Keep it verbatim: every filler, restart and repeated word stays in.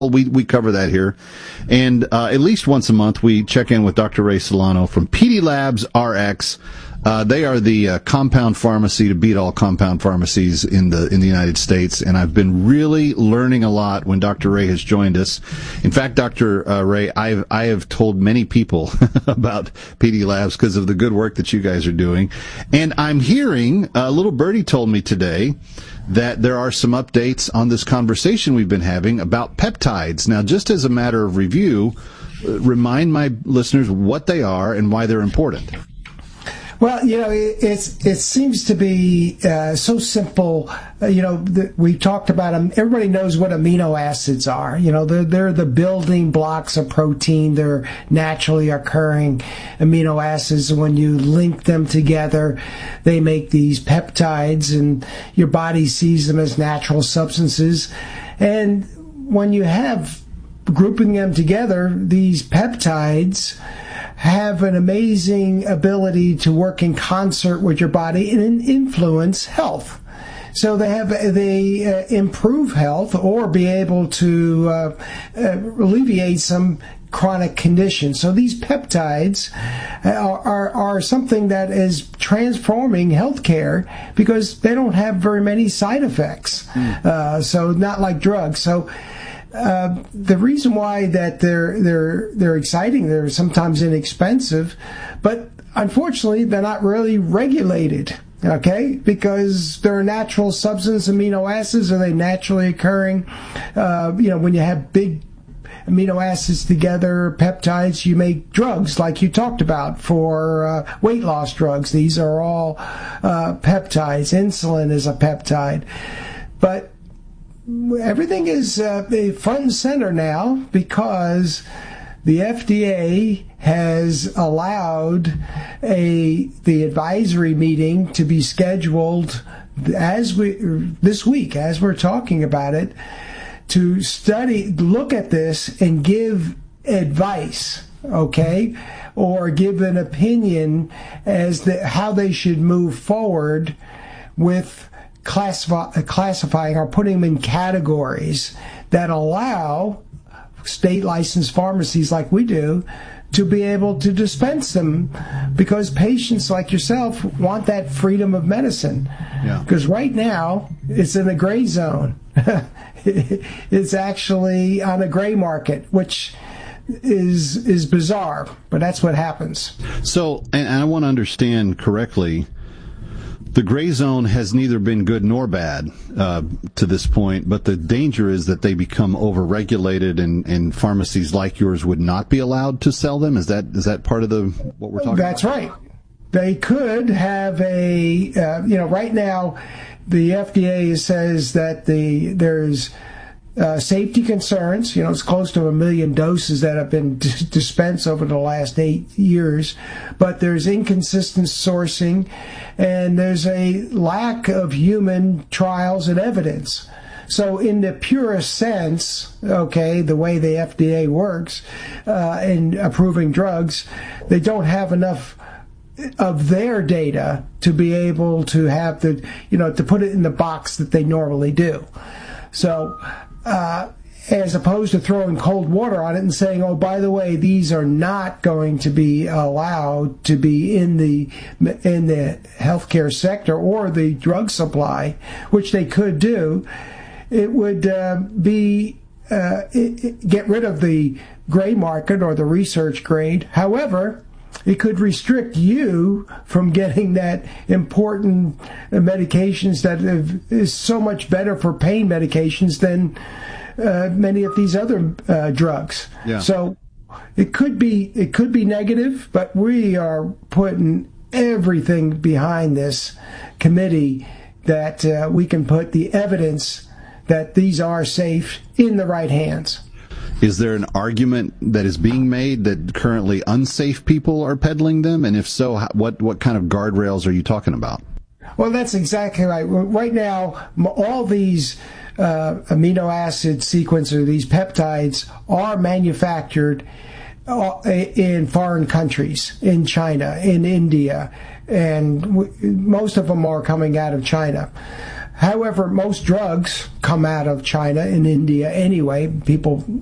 We we cover that here, and uh, at least once a month we check in with Doctor Ray Solano from P D Labs R X. Uh, they are the uh, compound pharmacy to beat all compound pharmacies in the in the United States, and I've been really learning a lot when Doctor Ray has joined us. In fact, Doctor Uh, Ray, I've I have told many people about P D Labs because of the good work that you guys are doing, and I'm hearing a uh, little birdie told me today that there are some updates on this conversation we've been having about peptides. Now, just as a matter of review, uh, remind my listeners what they are and why they're important. Well, you know, it, it's, it seems to be uh, so simple. Uh, you know, the, we talked about them. Everybody knows what amino acids are. You know, they're, they're the building blocks of protein. They're naturally occurring amino acids. When you link them together, they make these peptides, and your body sees them as natural substances. And when you have grouping them together, these peptides have an amazing ability to work in concert with your body and influence health. So they have they uh, improve health or be able to uh, uh, alleviate some chronic conditions. So these peptides are, are are something that is transforming healthcare because they don't have very many side effects. Mm. Uh, so not like drugs. So. Uh, the reason why that they're they're they're exciting, they're sometimes inexpensive, but unfortunately they're not really regulated. Okay, because they're natural substance amino acids, are they naturally occurring? Uh, you know, when you have big amino acids together, peptides, you make drugs like you talked about for uh, weight loss drugs. These are all uh, peptides. Insulin is a peptide, but everything is uh, front and center now because the F D A has allowed a the advisory meeting to be scheduled as we this week as we're talking about it to study, look at this and give advice, okay, or give an opinion as to how they should move forward with Classify, classifying or putting them in categories that allow state licensed pharmacies like we do to be able to dispense them, because patients like yourself want that freedom of medicine. Yeah. Because right now it's in a gray zone. It's actually on a gray market, which is is bizarre, but that's what happens. So, and I want to understand correctly, the gray zone has neither been good nor bad uh, to this point, but the danger is that they become overregulated, and, and pharmacies like yours would not be allowed to sell them. Is that is that part of the what we're talking That's about? That's right. They could have a, uh, you know, right now the F D A says that the there's Uh, safety concerns. You know, it's close to a million doses that have been d- dispensed over the last eight years, but there's inconsistent sourcing, and there's a lack of human trials and evidence. So in the purest sense, okay, the way the F D A works uh, in approving drugs, they don't have enough of their data to be able to have the, you know, to put it in the box that they normally do. So, Uh, as opposed to throwing cold water on it and saying, oh, by the way, these are not going to be allowed to be in the in the healthcare sector or the drug supply, which they could do, it would uh, be uh, it, it get rid of the gray market or the research grade. However, it could restrict you from getting that important medications that is so much better for pain medications than uh, many of these other uh, drugs. Yeah. So it could be it could be negative, but we are putting everything behind this committee that uh, we can put the evidence that these are safe in the right hands. Is there an argument that is being made that currently unsafe people are peddling them? And if so, what, what kind of guardrails are you talking about? Well, that's exactly right. Right now, all these uh, amino acid sequencers, these peptides, are manufactured in foreign countries, in China, in India, and most of them are coming out of China. However, most drugs come out of China and India anyway. People